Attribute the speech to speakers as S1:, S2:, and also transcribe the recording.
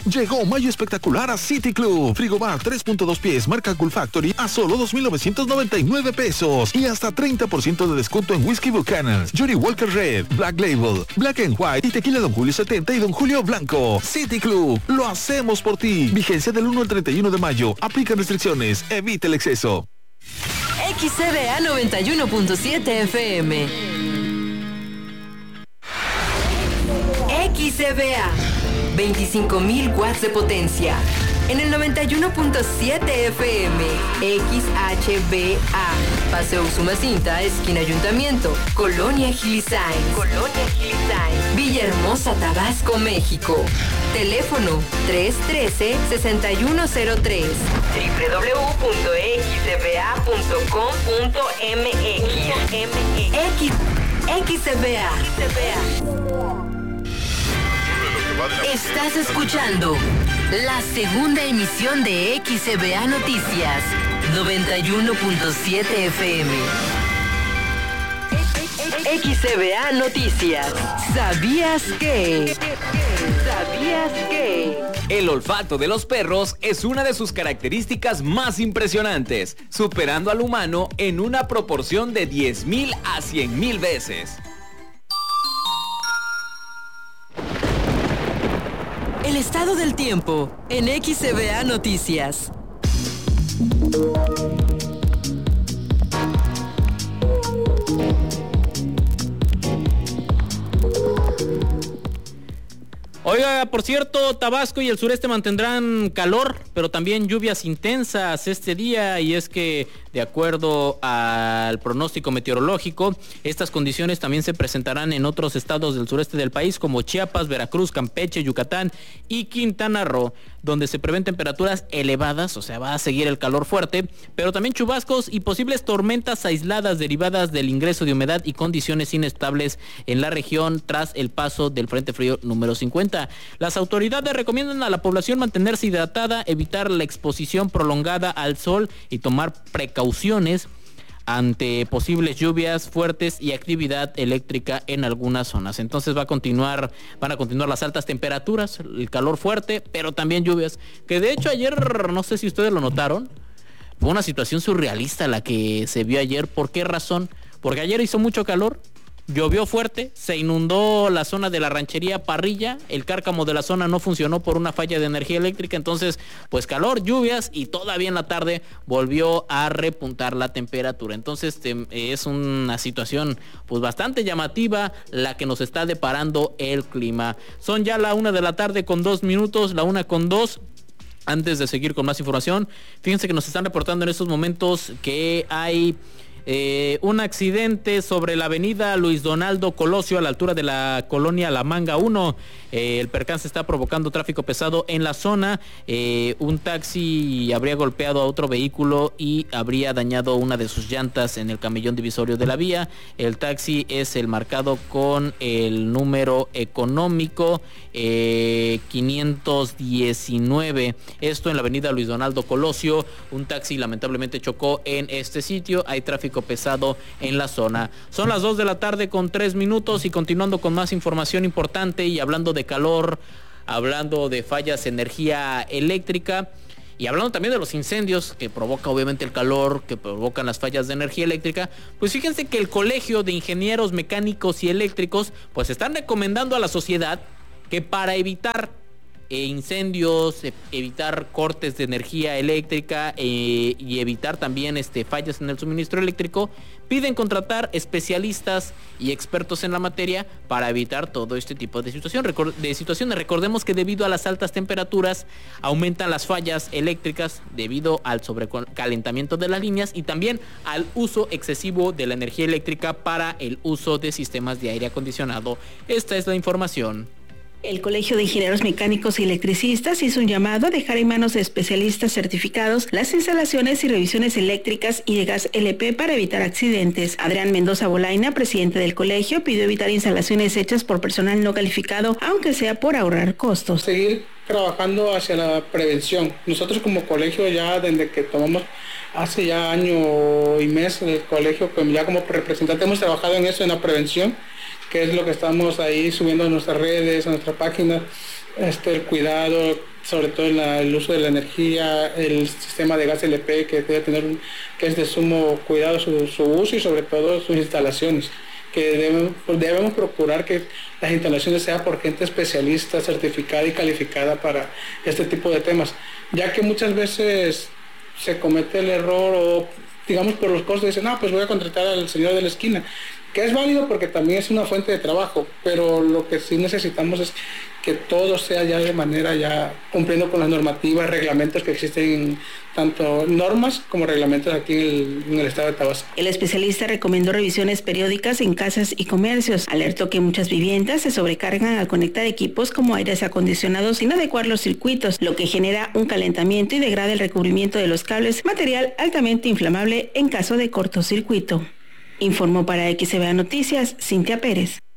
S1: Llegó mayo espectacular a City Club. Frigobar 3.2 pies marca Cool Factory a solo 2,999 pesos y hasta 30% de descuento en Whisky Buchanan's, Johnny Walker Red, Black Label, Black and White y Tequila Don Julio 70 y Don Julio Blanco. City Club, lo hacemos por ti. Vigencia del 1 al 31 de mayo. Aplican restricciones. Evite el exceso.
S2: XCBA 91.7 FM. XCBA 25.000 watts de potencia. En el 91.7 FM. XHBA Paseo Usumacinta, esquina Ayuntamiento, Colonia Hillside. Villahermosa, Tabasco, México. Teléfono 313-6103. www.xcba.com.mx. XCBA. Estás escuchando la segunda emisión de XCBA Noticias 91.7 FM. XCBA Noticias. ¿Sabías que?
S3: El olfato de los perros es una de sus características más impresionantes, superando al humano en una proporción de 10,000 a 100,000 veces.
S2: El estado del tiempo en XCBA Noticias.
S4: Oiga, por cierto, Tabasco y el sureste mantendrán calor, pero también lluvias intensas este día, y es que, de acuerdo al pronóstico meteorológico, estas condiciones también se presentarán en otros estados del sureste del país, como Chiapas, Veracruz, Campeche, Yucatán y Quintana Roo, donde se prevén temperaturas elevadas, o sea, va a seguir el calor fuerte, pero también chubascos y posibles tormentas aisladas derivadas del ingreso de humedad y condiciones inestables en la región tras el paso del Frente Frío número 50. Las autoridades recomiendan a la población mantenerse hidratada, evitar la exposición prolongada al sol y tomar precauciones ante posibles lluvias fuertes y actividad eléctrica en algunas zonas. Entonces van a continuar las altas temperaturas, el calor fuerte, pero también lluvias, que de hecho ayer, no sé si ustedes lo notaron, fue una situación surrealista la que se vio ayer. ¿Por qué razón? Porque ayer hizo mucho calor, llovió fuerte, se inundó la zona de la ranchería Parrilla, el cárcamo de la zona no funcionó por una falla de energía eléctrica, entonces pues calor, lluvias, y todavía en la tarde volvió a repuntar la temperatura. Entonces es una situación pues bastante llamativa la que nos está deparando el clima. Son ya la 1:02 p.m, la 1:02 p.m. Antes de seguir con más información, fíjense que nos están reportando en estos momentos que hay un accidente sobre la avenida Luis Donaldo Colosio a la altura de la colonia La Manga 1. El percance está provocando tráfico pesado en la zona. Un taxi habría golpeado a otro vehículo y habría dañado una de sus llantas en el camellón divisorio de la vía. El taxi es el marcado con el número económico 519. Esto en la avenida Luis Donaldo Colosio. Un taxi lamentablemente chocó en este sitio. Hay tráfico pesado en la zona. Son las 2:03 p.m. y continuando con más información importante y hablando de calor, hablando de fallas de energía eléctrica y hablando también de los incendios que provoca obviamente el calor, que provocan las fallas de energía eléctrica, pues fíjense que el Colegio de Ingenieros Mecánicos y Eléctricos pues están recomendando a la sociedad que para evitar incendios, evitar cortes de energía eléctrica y evitar también fallas en el suministro eléctrico, piden contratar especialistas y expertos en la materia para evitar todo este tipo de situaciones. Recordemos que debido a las altas temperaturas aumentan las fallas eléctricas debido al sobrecalentamiento de las líneas y también al uso excesivo de la energía eléctrica para el uso de sistemas de aire acondicionado. Esta es la información.
S5: El Colegio de Ingenieros Mecánicos y Electricistas hizo un llamado a dejar en manos de especialistas certificados las instalaciones y revisiones eléctricas y de gas LP para evitar accidentes. Adrián Mendoza Bolaina, presidente del colegio, pidió evitar instalaciones hechas por personal no calificado, aunque sea por ahorrar costos.
S6: Seguir trabajando hacia la prevención. Nosotros como colegio ya desde que tomamos hace ya año y mes el colegio, ya como representante hemos trabajado en eso, en la prevención, que es lo que estamos ahí subiendo a nuestras redes, a nuestra página, el cuidado, sobre todo en el uso de la energía, el sistema de gas LP que debe tener que es de sumo cuidado su uso y sobre todo sus instalaciones, que debemos procurar que las instalaciones sean por gente especialista, certificada y calificada para este tipo de temas, ya que muchas veces se comete el error o digamos por los costos dicen, pues voy a contratar al señor de la esquina, que es válido porque también es una fuente de trabajo, pero lo que sí necesitamos es que todo sea ya de manera ya cumpliendo con las normativas, reglamentos que existen, tanto normas como reglamentos aquí en el estado de Tabasco.
S5: El especialista recomendó revisiones periódicas en casas y comercios. Alertó que muchas viviendas se sobrecargan al conectar equipos como aires acondicionados sin adecuar los circuitos, lo que genera un calentamiento y degrada el recubrimiento de los cables, material altamente inflamable en caso de cortocircuito. Informó para XBA Noticias, Cintia Pérez.